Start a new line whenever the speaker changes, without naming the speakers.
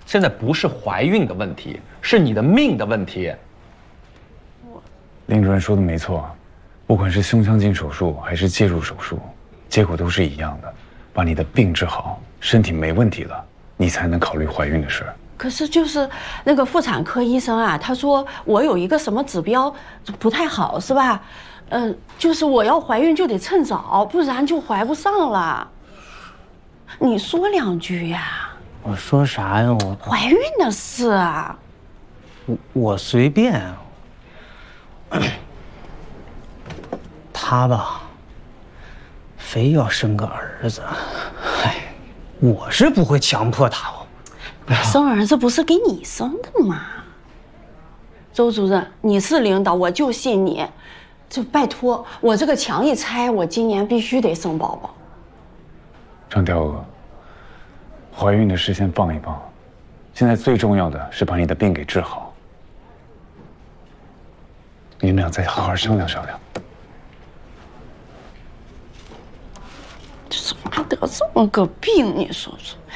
现在不是怀孕的问题，是你的命的问题。
林主任说的没错，不管是胸腔镜手术还是介入手术，结果都是一样的，把你的病治好，身体没问题了，你才能考虑怀孕的事。
可是就是那个妇产科医生啊，他说我有一个什么指标不太好，是吧？就是我要怀孕就得趁早，不然就怀不上了。你说两句呀。
我说啥呀？我
怀孕的事啊。
我随便。他吧，非要生个儿子，哎，我是不会强迫他。
生儿子不是给你生的吗？周主任，你是领导，我就信你。就拜托我这个墙一拆，我今年必须得生宝宝。
张雕娥，怀孕的事先放一放，现在最重要的是把你的病给治好。你们俩再好好商量商量。
这怎么还得这么个病？你说说。